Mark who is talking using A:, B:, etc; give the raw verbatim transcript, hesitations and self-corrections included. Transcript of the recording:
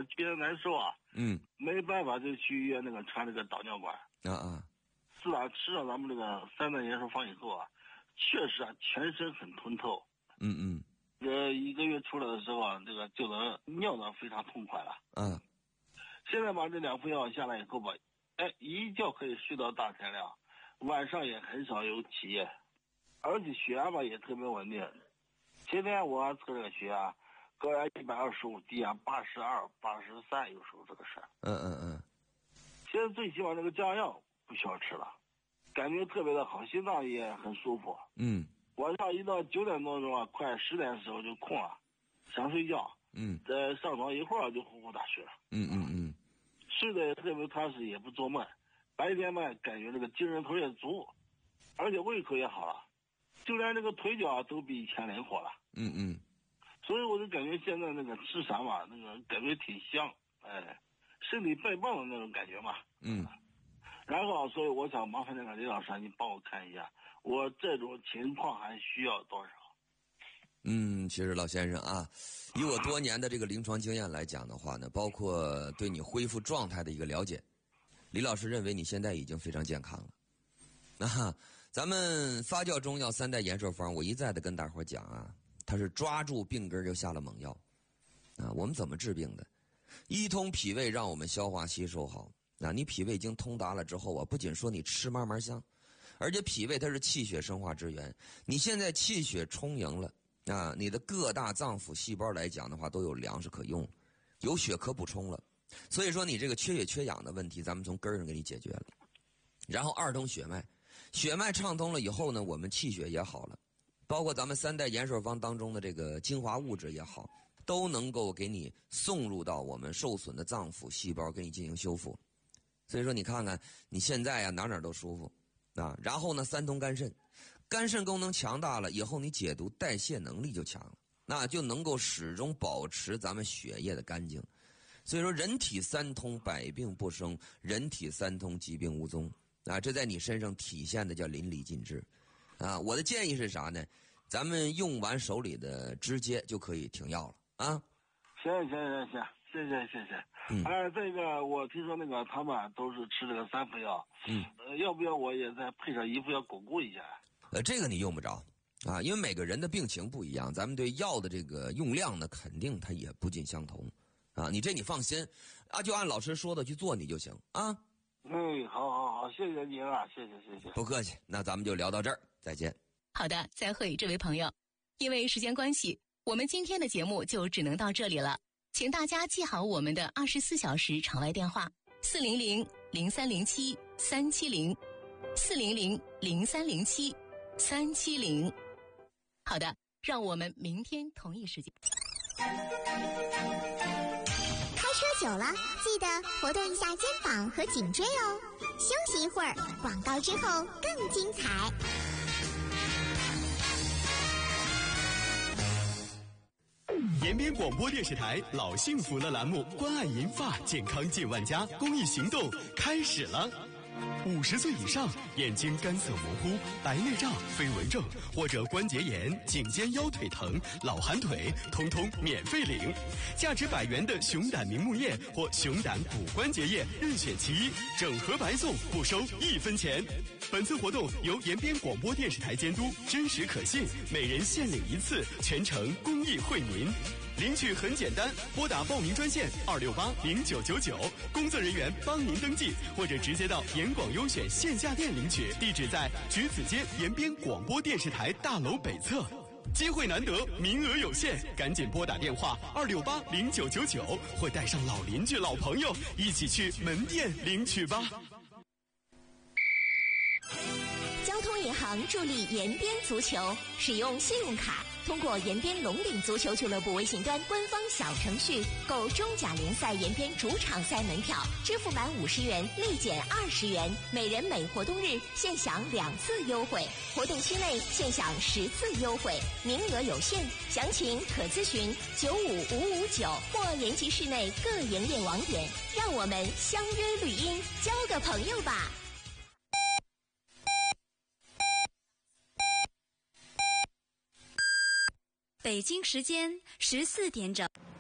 A: 觉得难受啊，
B: 嗯，
A: 没办法就去医院那个插那个导尿管。
B: 啊啊，
A: 自打吃上咱们这个三代延寿方以后啊，确实啊，全身很通透。
B: 嗯嗯，
A: 呃，一个月出来的时候啊，这个就能尿的非常痛快了。
B: 嗯，
A: 现在把这两副药下来以后吧，哎，一觉可以睡到大天亮，晚上也很少有起夜，而且血压吧也特别稳定。前天我还测这个血压，高压一百二十五，低压八十二、八十三，有时候这个事儿。
B: 嗯嗯嗯，
A: 现在最起码这个降药不需要吃了，感觉特别的好，心脏也很舒服。
B: 嗯，
A: 晚上一到九点多钟啊，快十点的时候就空了，想睡觉。
B: 嗯，
A: 在上床一会儿就呼呼大睡了。
B: 嗯嗯嗯，
A: 睡得也特别踏实，也不做梦。白天嘛，感觉这个精神头也足，而且胃口也好了，就连这个腿脚啊都比以前灵活了。
B: 嗯嗯，
A: 所以我就感觉现在那个吃啥嘛，那个感觉挺香，哎，身体倍棒的那种感觉嘛。
B: 嗯。
A: 然后，所以我想麻烦那个李老师，你帮我看一下，我这种情况还需要多少？
B: 嗯，其实老先生啊，以我多年的这个临床经验来讲的话呢，包括对你恢复状态的一个了解，李老师认为你现在已经非常健康了。啊，咱们发酵中药三代延寿方，我一再的跟大伙讲啊，它是抓住病根就下了猛药。啊，我们怎么治病的？一通脾胃，让我们消化吸收好。啊，你脾胃已经通达了之后啊，不仅说你吃慢慢香，而且脾胃它是气血生化之源。你现在气血充盈了。啊，你的各大脏腑细胞来讲的话，都有粮食可用，有血可补充了。所以说，你这个缺血缺氧的问题，咱们从根儿上给你解决了。然后二通血脉，血脉畅通了以后呢，我们气血也好了，包括咱们三代延寿方当中的这个精华物质也好，都能够给你送入到我们受损的脏腑细胞，给你进行修复。所以说，你看看你现在啊，哪哪都舒服啊。然后呢，三通肝肾。肝肾功能强大了以后，你解毒代谢能力就强了，那就能够始终保持咱们血液的干净。所以说，人体三通，百病不生；人体三通，疾病无踪。啊，这在你身上体现的叫淋漓尽致。啊，我的建议是啥呢？咱们用完手里的直接就可以停药了啊。
A: 行行行行，谢谢谢谢。嗯，哎，这个我听说那个他们都是吃这个三副药，嗯，呃，要不要我也再配上一副药巩固一下？
B: 呃，这个你用不着，啊，因为每个人的病情不一样，咱们对药的这个用量呢，肯定它也不尽相同，啊，你这你放心，啊，就按老师说的去做你就行啊。
A: 嗯，好好好，谢谢您啊，谢谢谢谢。
B: 不客气，那咱们就聊到这儿，再见。
C: 好的，再会，这位朋友。因为时间关系，我们今天的节目就只能到这里了，请大家记好我们的二十四小时场外电话：四零零零三零七三七零，四零零零三零七。三七零，好的，让我们明天同一时间。
D: 开车久了，记得活动一下肩膀和颈椎哦。休息一会儿，广告之后更精彩。
E: 延边广播电视台老幸福了栏目，关爱银发健康近万家公益行动开始了。五十岁以上，眼睛干涩模糊、白内障、飞蚊症或者关节炎、颈肩腰腿疼、老寒腿，通通免费领。价值百元的熊胆明目液或熊胆骨关节液，任选其一，整盒白送，不收一分钱。本次活动由延边广播电视台监督，真实可信，每人限领一次，全程公益惠民。领取很简单，拨打报名专线二六八零九九九，工作人员帮您登记，或者直接到延广优选线下店领取，地址在橘子街延边广播电视台大楼北侧。机会难得，名额有限，赶紧拨打电话二六八零九九九，或带上老邻居、老朋友一起去门店领取吧。
D: 交通银行助力延边足球，使用信用卡通过延边龙岭足球俱乐部微信端官方小程序购中甲联赛延边主场赛门票，支付满五十元立减二十元，每人每活动日现享两次优惠，活动期内现享十次优惠，名额有限，详情可咨询九五五五九或延吉市内各营业网点。让我们相约绿茵，交个朋友吧。
F: 北京时间十四点整。